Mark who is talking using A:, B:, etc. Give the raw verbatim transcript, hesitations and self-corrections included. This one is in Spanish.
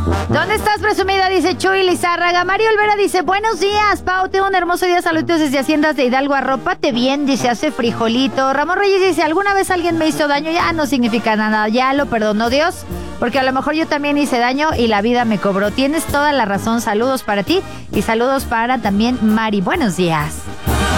A: ¿Dónde estás, presumida? Dice Chuy Lizárraga. Mario Olvera dice, buenos días, Pau, tengo un hermoso día, saludos desde Haciendas de Hidalgo, arrópate bien, dice, hace frijolito. Ramón Reyes dice, ¿alguna vez alguien me hizo daño? Ya no significa nada, ya lo perdonó Dios, porque a lo mejor yo también hice daño y la vida me cobró. Tienes toda la razón, saludos para ti y saludos para también Mari, buenos días.